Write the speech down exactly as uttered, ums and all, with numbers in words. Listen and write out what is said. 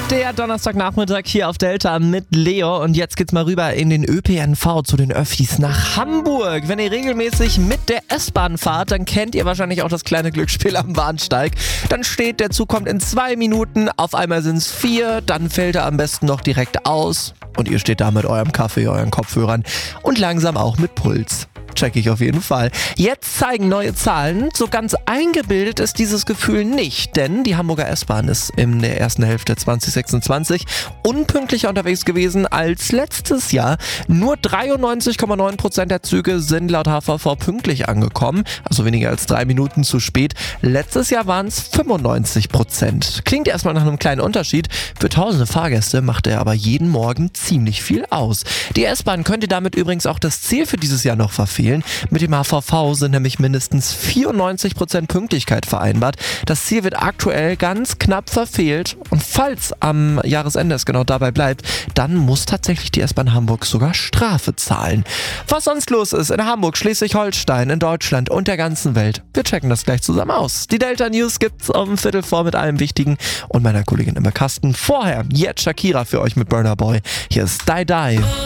Der Donnerstagnachmittag hier auf Delta mit Leo und jetzt geht's mal rüber in den Ö P N V zu den Öffis nach Hamburg. Wenn ihr regelmäßig mit der S-Bahn fahrt, dann kennt ihr wahrscheinlich auch das kleine Glücksspiel am Bahnsteig. Dann steht, der Zug kommt in zwei Minuten, auf einmal sind's vier, dann fällt er am besten noch direkt aus und ihr steht da mit eurem Kaffee, euren Kopfhörern und langsam auch mit Puls. Check ich auf jeden Fall. Jetzt zeigen neue Zahlen. So ganz eingebildet ist dieses Gefühl nicht, denn die Hamburger S-Bahn ist in der ersten Hälfte zwanzig sechsundzwanzig unpünktlicher unterwegs gewesen als letztes Jahr. Nur dreiundneunzig Komma neun Prozent der Züge sind laut H V V pünktlich angekommen, also weniger als drei Minuten zu spät. Letztes Jahr waren es fünfundneunzig Prozent. Klingt erstmal nach einem kleinen Unterschied. Für tausende Fahrgäste macht er aber jeden Morgen ziemlich viel aus. Die S-Bahn könnte damit übrigens auch das Ziel für dieses Jahr noch verfehlen. Mit dem H V V sind nämlich mindestens vierundneunzig Prozent Pünktlichkeit vereinbart. Das Ziel wird aktuell ganz knapp verfehlt und falls am Jahresende es genau dabei bleibt, dann muss tatsächlich die S-Bahn Hamburg sogar Strafe zahlen. Was sonst los ist in Hamburg, Schleswig-Holstein, in Deutschland und der ganzen Welt, wir checken das gleich zusammen aus. Die Delta News gibt's um Viertel vor mit allem Wichtigen und meiner Kollegin Emma Kasten. Vorher jetzt Shakira für euch mit Burna Boy. Hier ist Die Die.